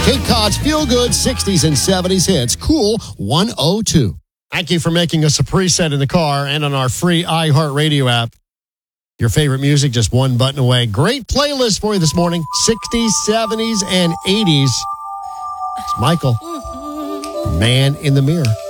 Cape Cod's feel-good 60s and 70s hits. Cool 102. Thank you for making us a preset in the car and on our free iHeartRadio app. Your favorite music just one button away. Great playlist for you this morning. 60s, 70s, and 80s. It's Michael. Man in the Mirror.